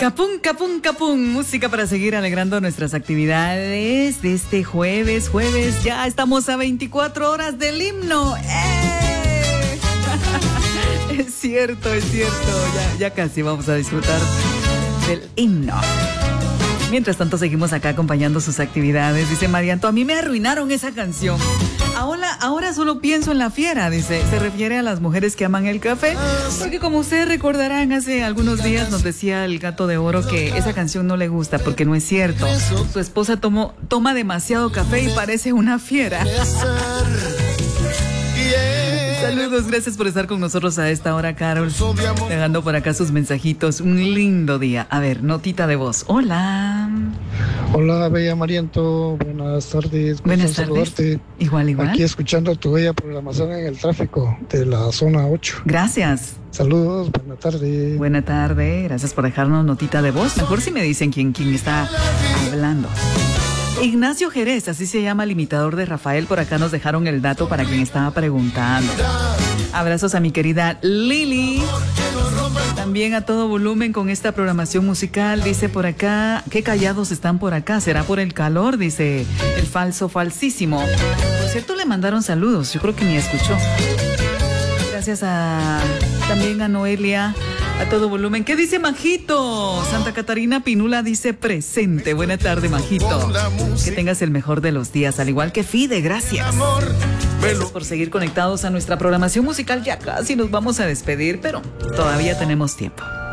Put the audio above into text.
Capún, capún, capún, música para seguir alegrando nuestras actividades de este jueves. Ya estamos a 24 horas del himno. Es cierto, ya casi vamos a disfrutar del himno. Mientras tanto seguimos acá acompañando sus actividades. Dice Marianto, a mí me arruinaron esa canción. Ahora solo pienso en la fiera, dice. Se refiere a las mujeres que aman el café. Porque como ustedes recordarán, hace algunos días nos decía el Gato de Oro que esa canción no le gusta porque no es cierto. Su esposa toma demasiado café y parece una fiera. Saludos, gracias por estar con nosotros a esta hora, Carol. Dejando por acá sus mensajitos. Un lindo día. A ver, notita de voz. Hola. Hola, Bella Marianto. Buenas tardes. Buenas tardes. Saludarte. Igual. Aquí escuchando tu bella programación en el tráfico de la zona 8. Gracias. Saludos, buena tarde. Buena tarde, gracias por dejarnos notita de voz. Mejor si me dicen quién está hablando. Ignacio Jerez, así se llama el imitador de Rafael. Por acá nos dejaron el dato para quien estaba preguntando. Abrazos a mi querida Lili. También a todo volumen con esta programación musical. Dice por acá, qué callados están por acá. ¿Será por el calor? Dice el falsísimo. Por cierto, le mandaron saludos. Yo creo que ni escuchó. Gracias también a Noelia. A todo volumen. ¿Qué dice Majito? Santa Catarina Pinula dice presente. Buena tarde, Majito. Que tengas el mejor de los días, al igual que Fide, gracias. Gracias por seguir conectados a nuestra programación musical. Ya casi nos vamos a despedir, pero todavía tenemos tiempo.